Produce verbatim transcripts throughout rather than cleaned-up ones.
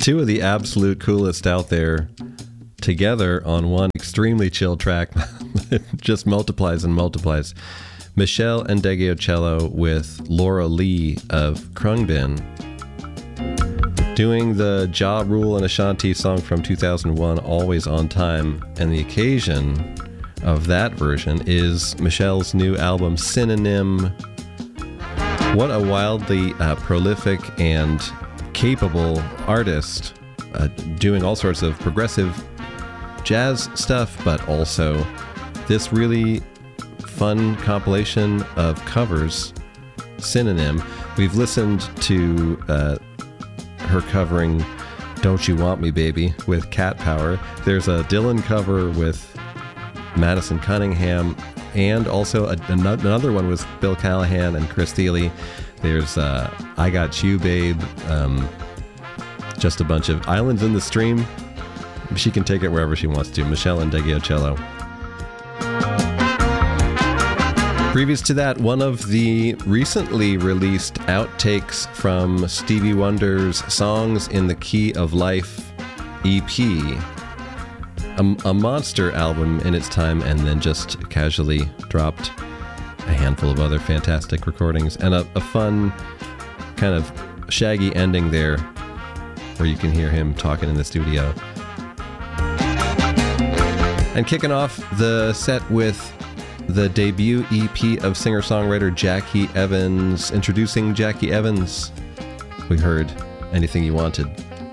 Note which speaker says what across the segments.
Speaker 1: Two of the absolute coolest out there together on one extremely chill track. It just multiplies and multiplies. Meshell Ndegeocello with Laura Lee of Khruangbin doing the Ja Rule and Ashanti song from two thousand one, Always on Time. And the occasion of that version is Meshell's new album, Synonym. What a wildly uh, prolific and capable artist, uh, doing all sorts of progressive jazz stuff, but also this really fun compilation of covers, Synonym. We've listened to uh, her covering Don't You Want Me Baby with Cat Power. There's a Dylan cover with Madison Cunningham, and also a, another one with Bill Callahan and Chris Thiele. There's uh, I Got You Babe, um, just a bunch of islands in the stream. She can take it wherever she wants to. Meshell Ndegeocello. Previous to that, one of the recently released outtakes from Stevie Wonder's Songs in the Key of Life E P. A, a monster album in its time, and then just casually dropped a handful of other fantastic recordings, and a, a fun kind of shaggy ending there where you can hear him talking in the studio. And kicking off the set with the debut E P of singer-songwriter Jackie Evans. Introducing Jackie Evans, we heard Anything You Wanted.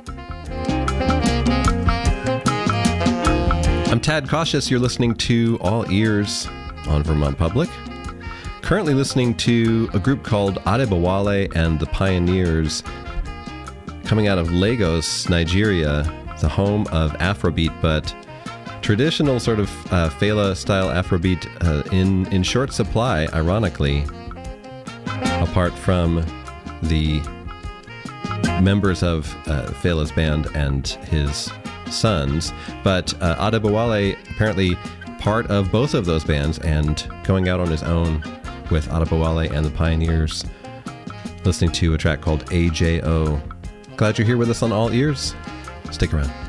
Speaker 1: I'm Tad Cautious. You're listening to All Ears on Vermont Public. Currently listening to a group called Adebowale and the Pioneers, coming out of Lagos, Nigeria, the home of Afrobeat, but traditional sort of uh, Fela-style Afrobeat uh, in, in short supply, ironically, apart from the members of uh, Fela's band and his sons. But uh, Adebowale apparently part of both of those bands and going out on his own with Adebowale and the Pioneers, listening to a track called A J O. Glad you're here with us on All Ears. Stick around.